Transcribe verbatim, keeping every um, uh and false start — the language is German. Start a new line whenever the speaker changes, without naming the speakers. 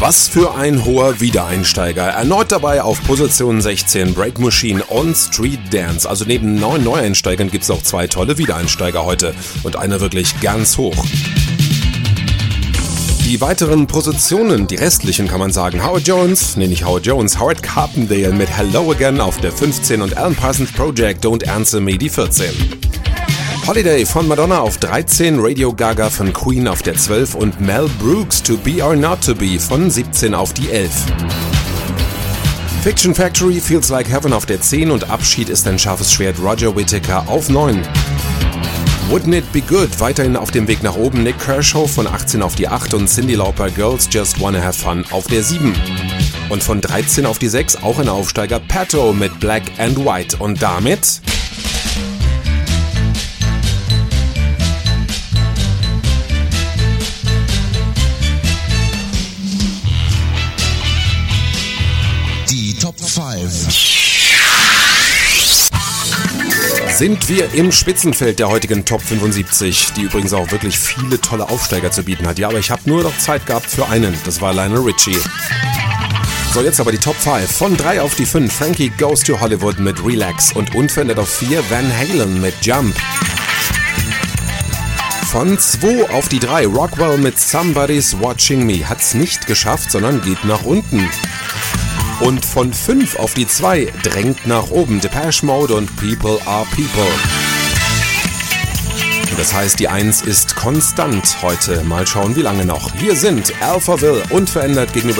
Was für ein hoher Wiedereinsteiger. Erneut dabei auf Position sechzehn Break Machine on Street Dance. Also neben neun Neueinsteigern gibt es auch zwei tolle Wiedereinsteiger heute. Und eine wirklich ganz hoch. Die weiteren Positionen, die restlichen kann man sagen, Howard Jones, nee nicht Howard Jones, Howard Carpendale mit Hello Again auf der fünfzehn und Alan Parsons Project Don't Answer Me die vierzehn. Holiday von Madonna auf dreizehn, Radio Gaga von Queen auf der zwölf und Mel Brooks To Be or Not To Be von siebzehn auf die elf. Fiction Factory Feels Like Heaven auf der zehn und Abschied ist ein scharfes Schwert Roger Whittaker auf neun. Wouldn't It Be Good weiterhin auf dem Weg nach oben, Nick Kershaw von achtzehn auf die acht und Cyndi Lauper Girls Just Wanna Have Fun auf der sieben. Und von dreizehn auf die sechs auch ein Aufsteiger Pato mit Black and White und damit
die Top fünf.
Sind wir im Spitzenfeld der heutigen Top fünfundsiebzig, die übrigens auch wirklich viele tolle Aufsteiger zu bieten hat. Ja, aber ich habe nur noch Zeit gehabt für einen, das war Lionel Richie. So, jetzt aber die Top fünf. Von drei auf die fünf, Frankie Goes to Hollywood mit Relax und unverändert auf vier, Van Halen mit Jump. Von zwei auf die drei, Rockwell mit Somebody's Watching Me. Hat's nicht geschafft, sondern geht nach unten. Und von fünf auf die zwei drängt nach oben Depeche Mode und People Are People. Das heißt, die eins ist konstant heute. Mal schauen, wie lange noch. Wir sind Alphaville, unverändert gegenüber